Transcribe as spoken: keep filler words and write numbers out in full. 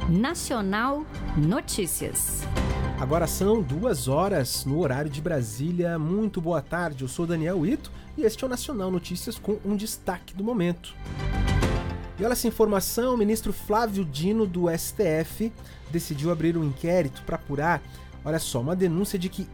Nacional Notícias. Agora são duas horas no horário de Brasília. Muito boa tarde, eu sou Daniel Ito e este é o Nacional Notícias com um destaque do momento. E olha essa informação, o ministro Flávio Dino do S T F decidiu abrir um inquérito para apurar, olha só, uma denúncia de que